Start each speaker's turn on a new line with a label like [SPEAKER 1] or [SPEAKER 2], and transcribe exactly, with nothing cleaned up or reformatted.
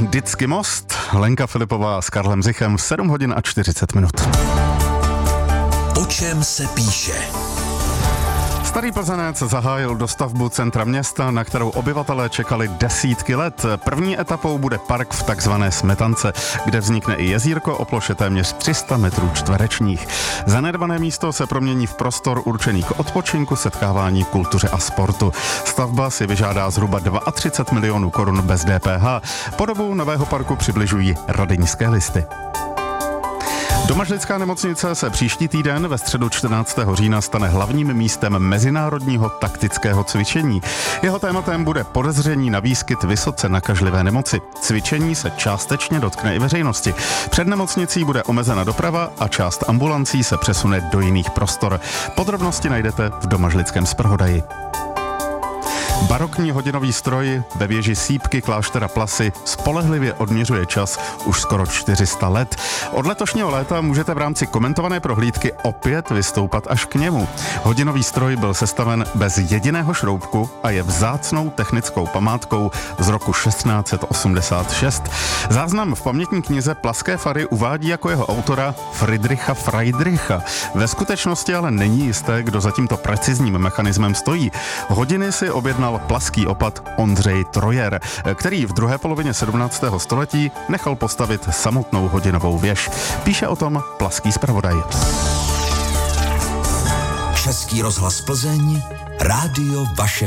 [SPEAKER 1] Vždycky most, Lenka Filipová s Karlem Zichem, sedm hodin a čtyřicet minut.
[SPEAKER 2] O čem se píše?
[SPEAKER 1] Starý Plzenec zahájil dostavbu centra města, na kterou obyvatelé čekali desítky let. První etapou bude park v takzvané Smetance, kde vznikne i jezírko o ploše téměř tři sta metrů čtverečních. Zanedbané místo se promění v prostor určený k odpočinku, setkávání, kultuře a sportu. Stavba si vyžádá zhruba třicet dva milionů korun bez D P H. Podobu nového parku přibližují radeňské listy. Domažlická nemocnice se příští týden ve středu čtrnáctého října stane hlavním místem mezinárodního taktického cvičení. Jeho tématem bude podezření na výskyt vysoce nakažlivé nemoci. Cvičení se částečně dotkne i veřejnosti. Před nemocnicí bude omezena doprava a část ambulancí se přesune do jiných prostor. Podrobnosti najdete v domažlickém zpravodaji. Barokní hodinový stroj ve věži sýpky kláštera Plasy spolehlivě odměřuje čas už skoro čtyři sta let. Od letošního léta můžete v rámci komentované prohlídky opět vystoupat až k němu. Hodinový stroj byl sestaven bez jediného šroubku a je vzácnou technickou památkou z roku šestnáct set osmdesát šest. Záznam v pamětní knize Plaské fary uvádí jako jeho autora Friedricha Freidricha. Ve skutečnosti ale není jisté, kdo za tímto precizním mechanismem stojí. Hodiny si objednal plaský opat Ondřej Trojer, který v druhé polovině sedmnáctého století nechal postavit samotnou hodinovou věž. Píše o tom Plaský zpravodaj.
[SPEAKER 2] Český rozhlas Plzeň, rádio vaše